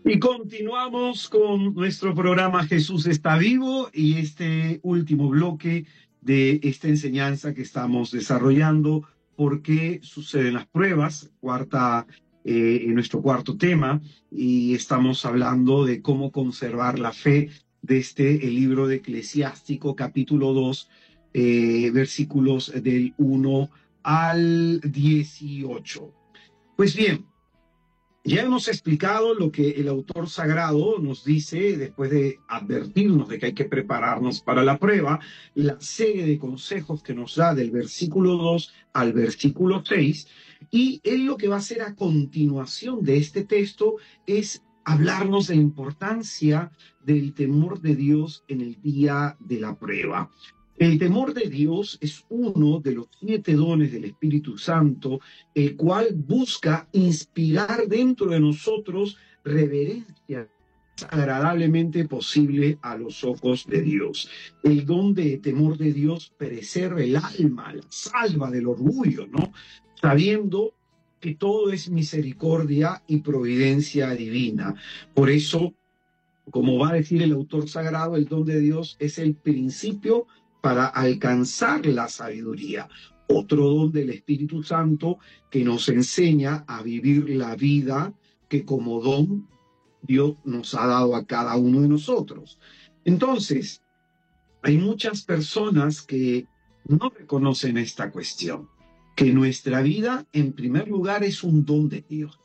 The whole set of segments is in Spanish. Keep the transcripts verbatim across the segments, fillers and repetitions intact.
Y continuamos con nuestro programa Jesús está vivo y este último bloque de esta enseñanza que estamos desarrollando, ¿por qué suceden las pruebas? Cuarta, eh, en nuestro cuarto tema, y estamos hablando de cómo conservar la fe desde el libro de Eclesiástico, capítulo dos, eh, versículos del uno al dieciocho. Pues bien, ya hemos explicado lo que el autor sagrado nos dice después de advertirnos de que hay que prepararnos para la prueba, la serie de consejos que nos da del versículo dos al versículo seis, y él lo que va a hacer a continuación de este texto es hablarnos de la importancia del temor de Dios en el día de la prueba. El temor de Dios es uno de los siete dones del Espíritu Santo, el cual busca inspirar dentro de nosotros reverencia agradablemente posible a los ojos de Dios. El don de temor de Dios preserva el alma, la salva del orgullo, ¿no? Sabiendo que todo es misericordia y providencia divina. Por eso, como va a decir el autor sagrado, el don de Dios es el principio para alcanzar la sabiduría. Otro don del Espíritu Santo que nos enseña a vivir la vida que como don Dios nos ha dado a cada uno de nosotros. Entonces, hay muchas personas que no reconocen esta cuestión, que nuestra vida en primer lugar es un don de Dios.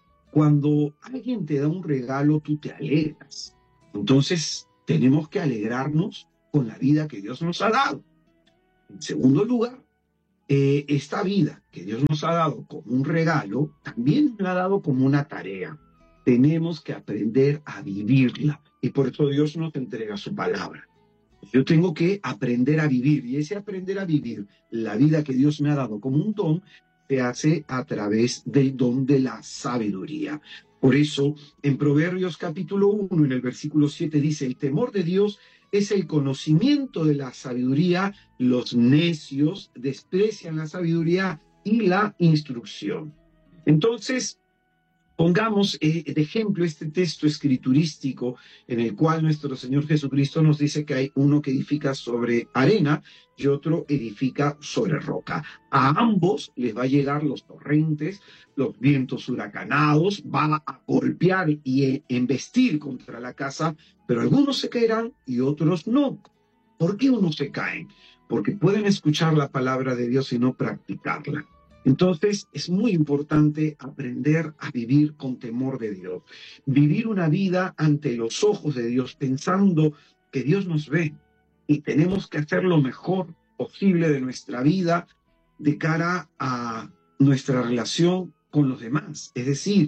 Cuando alguien te da un regalo, tú te alegras. Entonces, tenemos que alegrarnos con la vida que Dios nos ha dado. En segundo lugar, eh, esta vida que Dios nos ha dado como un regalo, también nos la ha dado como una tarea. Tenemos que aprender a vivirla, y por eso Dios nos entrega su palabra. Yo tengo que aprender a vivir, y ese aprender a vivir la vida que Dios me ha dado como un don, se hace a través del don de la sabiduría. Por eso, en Proverbios capítulo uno, en el versículo siete, dice: el temor de Dios es el conocimiento de la sabiduría, los necios desprecian la sabiduría y la instrucción. Entonces, pongamos eh, de ejemplo este texto escriturístico en el cual nuestro Señor Jesucristo nos dice que hay uno que edifica sobre arena y otro edifica sobre roca. A ambos les va a llegar los torrentes, los vientos huracanados, van a golpear y embestir contra la casa, pero algunos se caerán y otros no. ¿Por qué unos se caen? Porque pueden escuchar la palabra de Dios y no practicarla. Entonces, es muy importante aprender a vivir con temor de Dios, vivir una vida ante los ojos de Dios, pensando que Dios nos ve y tenemos que hacer lo mejor posible de nuestra vida de cara a nuestra relación con los demás. Es decir,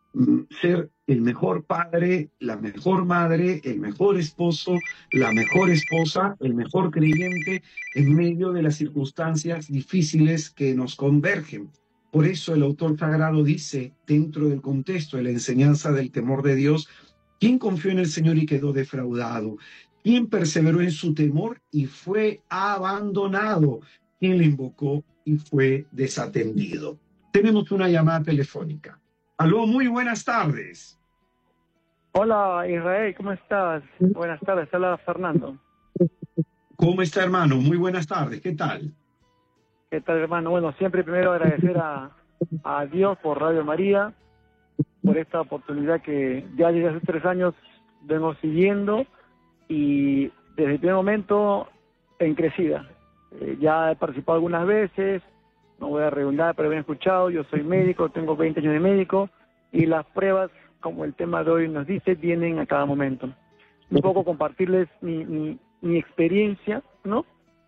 ser el mejor padre, la mejor madre, el mejor esposo, la mejor esposa, el mejor creyente en medio de las circunstancias difíciles que nos convergen. Por eso el autor sagrado dice, dentro del contexto de la enseñanza del temor de Dios: ¿quién confió en el Señor y quedó defraudado? ¿Quién perseveró en su temor y fue abandonado? ¿Quién le invocó y fue desatendido? Tenemos una llamada telefónica. Aló, muy buenas tardes. Hola Israel, ¿cómo estás? Buenas tardes, habla Fernando. ¿Cómo está, hermano? Muy buenas tardes, ¿qué tal? ¿Qué tal, hermano? Bueno, siempre primero agradecer a, a Dios por Radio María, por esta oportunidad que ya desde hace tres años vengo siguiendo, y desde el primer momento en crecida. Eh, ya he participado algunas veces, no voy a redundar, pero bien escuchado. Yo soy médico, tengo veinte años de médico, y las pruebas, como el tema de hoy nos dice, vienen a cada momento. Un poco compartirles mi, mi, mi experiencia, ¿no?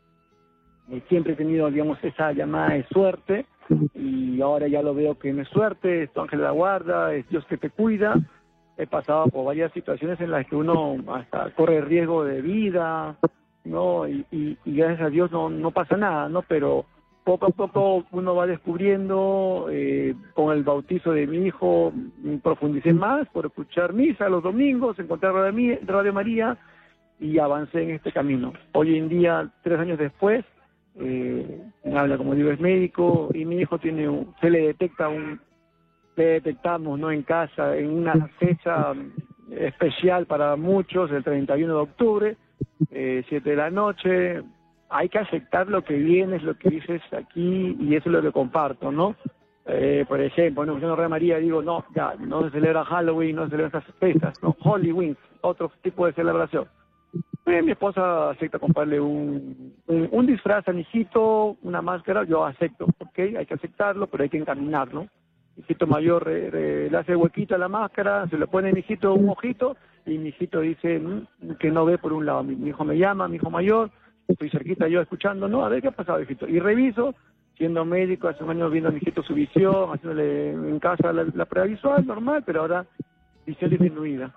Eh, siempre he tenido, digamos, esa llamada de suerte, y ahora ya lo veo que no es suerte, es tu ángel de la guarda, es Dios que te cuida. He pasado por varias situaciones en las que uno hasta corre riesgo de vida, ¿no? Y, y, y gracias a Dios no, no pasa nada, ¿no? Pero poco a poco uno va descubriendo, eh, con el bautizo de mi hijo, profundicé más por escuchar misa los domingos, encontrar Radio María, y avancé en este camino. Hoy en día, tres años después, eh, habla, como digo, es médico, y mi hijo tiene un, se le detecta un le detectamos, ¿no?, en casa, en una fecha especial para muchos, el treinta y uno de octubre, eh, siete de la noche. Hay que aceptar lo que viene, es lo que dices aquí, y eso es lo que comparto, ¿no? Eh, por ejemplo, ¿no?, yo en Radio María digo, no, ya, no se celebra Halloween, no se celebra estas fiestas, no, Holy Wings, otro tipo de celebración. Eh, mi esposa acepta comprarle un, un, un disfraz a mi hijito, una máscara, yo acepto, ¿ok? Hay que aceptarlo, pero hay que encaminarlo. Mi hijito mayor eh, eh, le hace huequito a la máscara, se le pone a mi hijito un ojito, y mi hijito dice mmm, que no ve por un lado. Mi, mi hijo me llama, mi hijo mayor, estoy cerquita yo escuchando, no, a ver qué ha pasado, hijito. Y reviso, siendo médico, hace un año viendo a mi hijito su visión, haciéndole en casa la, la prueba visual normal, pero ahora visión disminuida.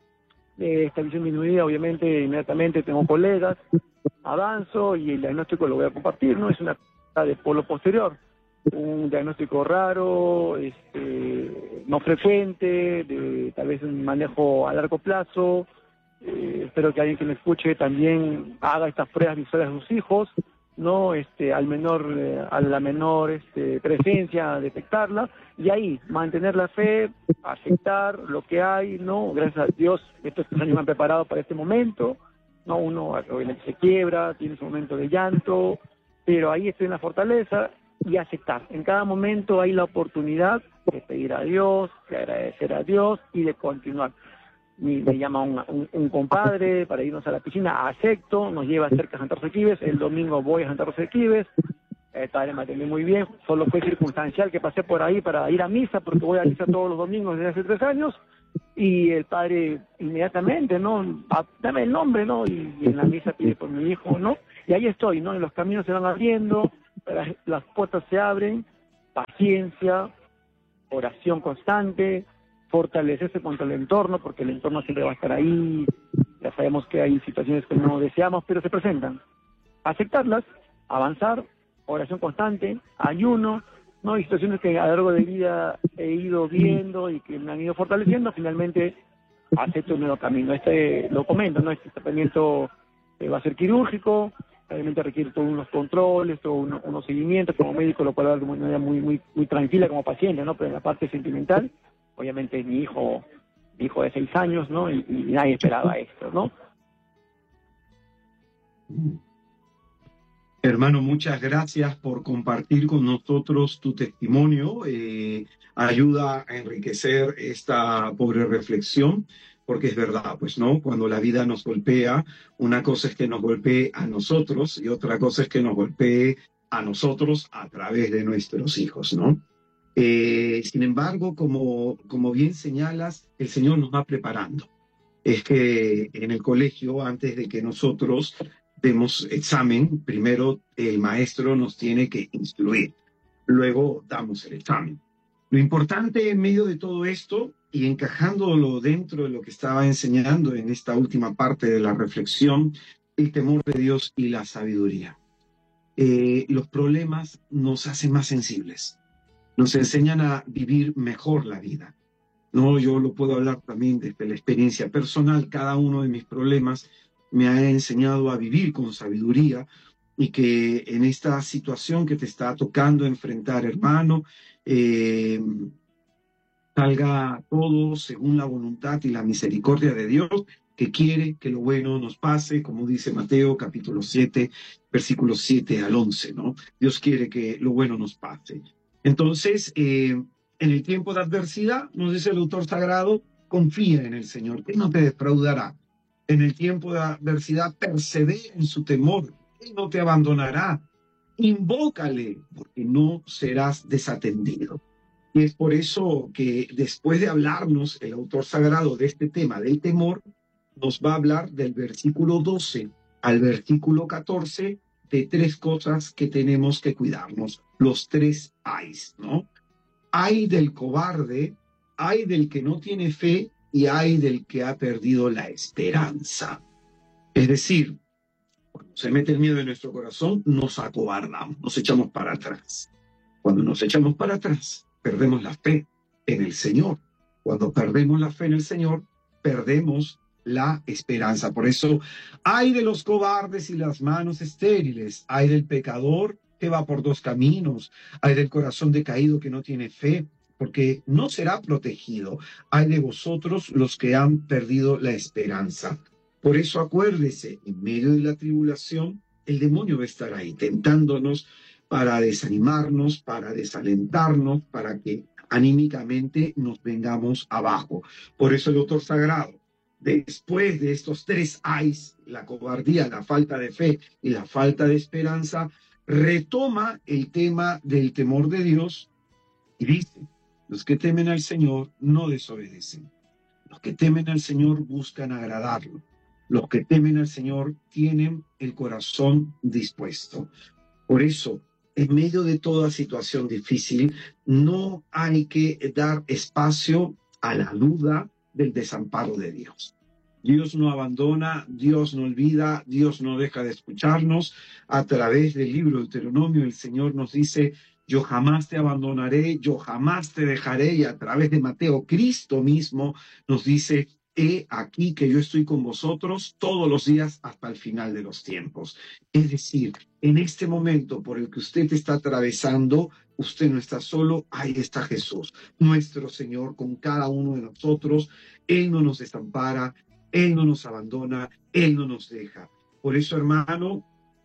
Eh, esta visión disminuida, obviamente, inmediatamente tengo colegas, avanzo y el diagnóstico lo voy a compartir, ¿no? Es una de polo posterior, un diagnóstico raro, este, no frecuente, de tal vez un manejo a largo plazo. Eh, espero que alguien que me escuche también haga estas pruebas visuales a sus hijos, no, este, al menor, eh, a la menor este, presencia, detectarla, y ahí mantener la fe, aceptar lo que hay, no, gracias a Dios estos años me han preparado para este momento, no, uno obviamente se quiebra, tiene su momento de llanto, pero ahí estoy en la fortaleza y aceptar. En cada momento hay la oportunidad de pedir a Dios, de agradecer a Dios y de continuar. Me, me llama un, un, un compadre para irnos a la piscina, acepto, nos lleva cerca a Santa Rosa de Quibes, el domingo voy a Santa Rosa de Quibes, el padre me atendió muy bien, solo fue circunstancial que pasé por ahí para ir a misa, porque voy a misa todos los domingos desde hace tres años, y el padre inmediatamente, ¿no?, ah, dame el nombre, ¿no?, y, y en la misa pide por mi hijo, ¿no?, y ahí estoy, ¿no?, y los caminos se van abriendo, las, las puertas se abren, paciencia, oración constante, fortalecerse contra el entorno, porque el entorno siempre va a estar ahí, ya sabemos que hay situaciones que no deseamos, pero se presentan. Aceptarlas, avanzar, oración constante, ayuno, ¿no? Y situaciones que a lo largo de vida he ido viendo y que me han ido fortaleciendo, finalmente acepto un nuevo camino. Este, lo comento, ¿no? Este tratamiento eh, va a ser quirúrgico, obviamente requiere todos unos controles, todos unos, unos seguimientos, como médico lo puedo dar de una manera muy, muy, muy tranquila como paciente, ¿no? Pero en la parte sentimental, obviamente mi hijo, mi hijo de seis años, ¿no? Y, y nadie esperaba esto, ¿no? Hermano, muchas gracias por compartir con nosotros tu testimonio. Eh, ayuda a enriquecer esta pobre reflexión, porque es verdad, pues, ¿no? Cuando la vida nos golpea, una cosa es que nos golpee a nosotros y otra cosa es que nos golpee a nosotros a través de nuestros hijos, ¿no? Eh, sin embargo, como, como bien señalas, el Señor nos va preparando. Es que en el colegio, antes de que nosotros demos examen, primero el maestro nos tiene que instruir, luego damos el examen. Lo importante en medio de todo esto, y encajándolo dentro de lo que estaba enseñando en esta última parte de la reflexión, el temor de Dios y la sabiduría. Eh, los problemas nos hacen más sensibles, nos enseñan a vivir mejor la vida. No, yo lo puedo hablar también desde la experiencia personal. Cada uno de mis problemas me ha enseñado a vivir con sabiduría y que en esta situación que te está tocando enfrentar, hermano, eh, salga todo según la voluntad y la misericordia de Dios, que quiere que lo bueno nos pase, como dice Mateo capítulo siete, versículos siete al once, ¿no? Dios quiere que lo bueno nos pase. Entonces, eh, en el tiempo de adversidad, nos dice el autor sagrado, confía en el Señor, que no te defraudará. En el tiempo de adversidad, persevera en su temor, Él no te abandonará. Invócale, porque no serás desatendido. Y es por eso que después de hablarnos el autor sagrado de este tema del temor, nos va a hablar del versículo doce al versículo catorce de tres cosas que tenemos que cuidarnos, los tres ayes, ¿no? Ay del cobarde, ay del que no tiene fe y ay del que ha perdido la esperanza. Es decir, cuando se mete el miedo en nuestro corazón, nos acobardamos, nos echamos para atrás. Cuando nos echamos para atrás, perdemos la fe en el Señor. Cuando perdemos la fe en el Señor, perdemos la esperanza. Por eso, ay de los cobardes y las manos estériles, ay del pecador que va por dos caminos, ay del corazón decaído que no tiene fe, porque no será protegido. Hay de vosotros los que han perdido la esperanza. Por eso acuérdese, en medio de la tribulación, el demonio va a estar ahí, tentándonos para desanimarnos, para desalentarnos, para que anímicamente nos vengamos abajo. Por eso el autor sagrado, después de estos tres ayes, la cobardía, la falta de fe y la falta de esperanza, retoma el tema del temor de Dios y dice: los que temen al Señor no desobedecen. Los que temen al Señor buscan agradarlo. Los que temen al Señor tienen el corazón dispuesto. Por eso, en medio de toda situación difícil, no hay que dar espacio a la duda del desamparo de Dios. Dios no abandona, Dios no olvida, Dios no deja de escucharnos. A través del libro de Deuteronomio, el Señor nos dice: yo jamás te abandonaré, yo jamás te dejaré. Y a través de Mateo, Cristo mismo nos dice: he aquí que yo estoy con vosotros todos los días hasta el final de los tiempos. Es decir, en este momento por el que usted está atravesando, usted no está solo, ahí está Jesús, nuestro Señor, con cada uno de nosotros. Él no nos desampara, Él no nos abandona, Él no nos deja. Por eso, hermano,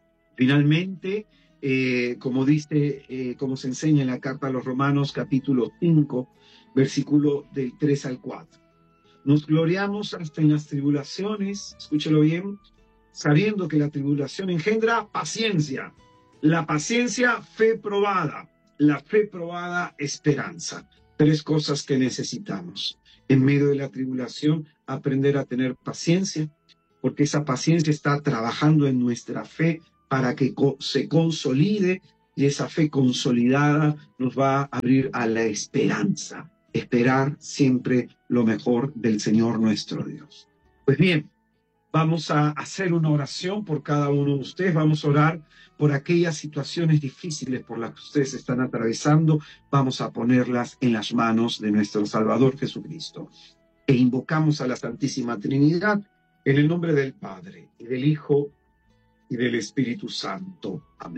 finalmente, eh, como dice, eh, como se enseña en la carta a los Romanos, capítulo cinco, versículo del tres al cuatro. Nos gloriamos hasta en las tribulaciones, escúchelo bien, sabiendo que la tribulación engendra paciencia, la paciencia fe probada, la fe probada esperanza. Tres cosas que necesitamos en medio de la tribulación: aprender a tener paciencia, porque esa paciencia está trabajando en nuestra fe para que se consolide, y esa fe consolidada nos va a abrir a la esperanza. Esperar siempre lo mejor del Señor nuestro Dios. Pues bien, vamos a hacer una oración por cada uno de ustedes. Vamos a orar por aquellas situaciones difíciles por las que ustedes están atravesando. Vamos a ponerlas en las manos de nuestro Salvador Jesucristo. E invocamos a la Santísima Trinidad en el nombre del Padre, y del Hijo, y del Espíritu Santo. Amén.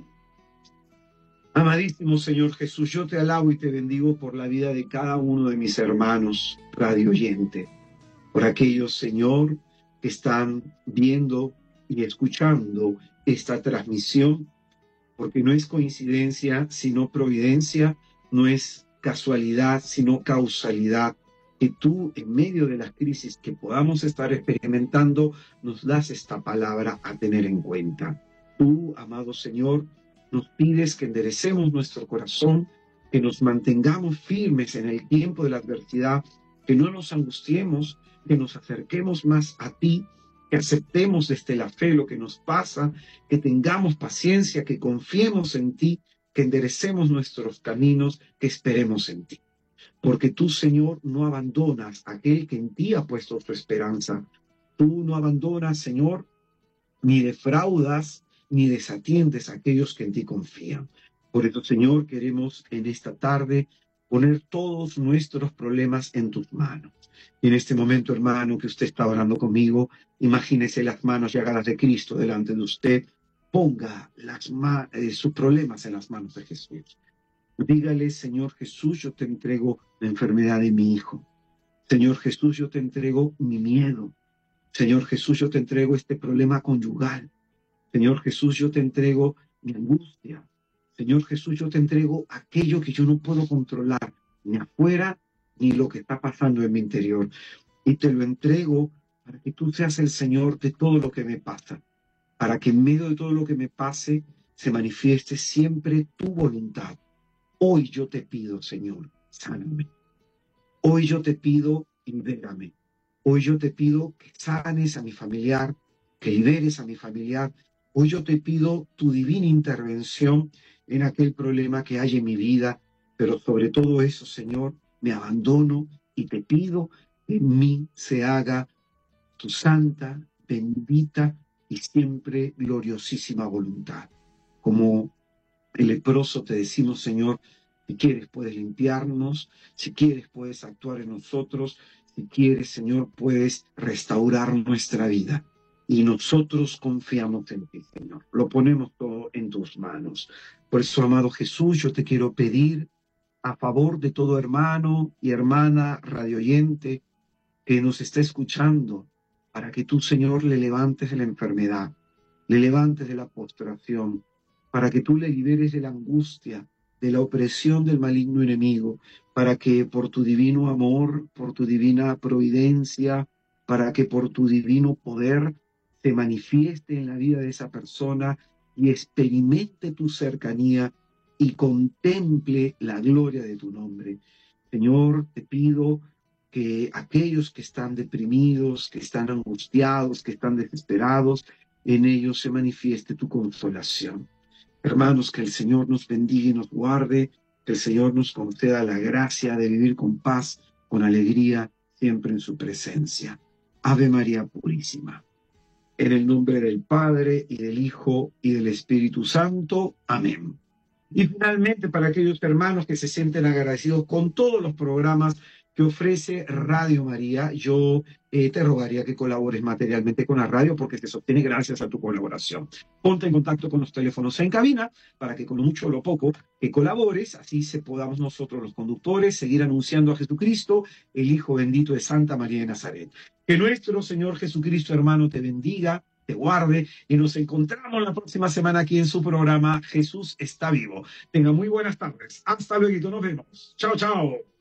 Amadísimo Señor Jesús, yo te alabo y te bendigo por la vida de cada uno de mis hermanos radio oyente, por aquellos, Señor, que están viendo y escuchando esta transmisión, porque no es coincidencia, sino providencia, no es casualidad, sino causalidad, que tú, en medio de las crisis que podamos estar experimentando, nos das esta palabra a tener en cuenta. Tú, amado Señor, nos pides que enderecemos nuestro corazón, que nos mantengamos firmes en el tiempo de la adversidad, que no nos angustiemos, que nos acerquemos más a ti, que aceptemos desde la fe lo que nos pasa, que tengamos paciencia, que confiemos en ti, que enderecemos nuestros caminos, que esperemos en ti. Porque tú, Señor, no abandonas a aquel que en ti ha puesto su esperanza. Tú no abandonas, Señor, ni defraudas, ni desatiendes a aquellos que en ti confían. Por eso, Señor, queremos en esta tarde poner todos nuestros problemas en tus manos. Y en este momento, hermano, que usted está orando conmigo, imagínese las manos llagadas de Cristo delante de usted. Ponga las ma- eh, sus problemas en las manos de Jesús. Dígale: Señor Jesús, yo te entrego la enfermedad de mi hijo. Señor Jesús, yo te entrego mi miedo. Señor Jesús, yo te entrego este problema conyugal. Señor Jesús, yo te entrego mi angustia. Señor Jesús, yo te entrego aquello que yo no puedo controlar, ni afuera, ni lo que está pasando en mi interior. Y te lo entrego para que tú seas el Señor de todo lo que me pasa, para que en medio de todo lo que me pase se manifieste siempre tu voluntad. Hoy yo te pido, Señor, sáname. Hoy yo te pido, libérame. Hoy yo te pido que sanes a mi familiar, que liberes a mi familiar. Hoy yo te pido tu divina intervención en aquel problema que hay en mi vida, pero sobre todo eso, Señor, me abandono y te pido que en mí se haga tu santa, bendita y siempre gloriosísima voluntad. Como el leproso te decimos, Señor, si quieres puedes limpiarnos, si quieres puedes actuar en nosotros, si quieres, Señor, puedes restaurar nuestra vida. Y nosotros confiamos en ti, Señor. Lo ponemos todo en tus manos. Por eso, amado Jesús, yo te quiero pedir a favor de todo hermano y hermana radioyente que nos está escuchando, para que tú, Señor, le levantes de la enfermedad, le levantes de la postración, para que tú le liberes de la angustia, de la opresión del maligno enemigo, para que por tu divino amor, por tu divina providencia, para que por tu divino poder se manifieste en la vida de esa persona y experimente tu cercanía y contemple la gloria de tu nombre. Señor, te pido que aquellos que están deprimidos, que están angustiados, que están desesperados, en ellos se manifieste tu consolación. Hermanos, que el Señor nos bendiga y nos guarde, que el Señor nos conceda la gracia de vivir con paz, con alegría, siempre en su presencia. Ave María Purísima. En el nombre del Padre, y del Hijo, y del Espíritu Santo. Amén. Y finalmente, para aquellos hermanos que se sienten agradecidos con todos los programas que ofrece Radio María, yo eh, te rogaría que colabores materialmente con la radio porque se sostiene gracias a tu colaboración. Ponte en contacto con los teléfonos en cabina para que con mucho o lo poco que colabores, así se podamos nosotros los conductores seguir anunciando a Jesucristo, el Hijo bendito de Santa María de Nazaret. Que nuestro Señor Jesucristo, hermano, te bendiga, te guarde y nos encontramos la próxima semana aquí en su programa Jesús está vivo. Tengan muy buenas tardes. Hasta luego, nos vemos. Chao, chao.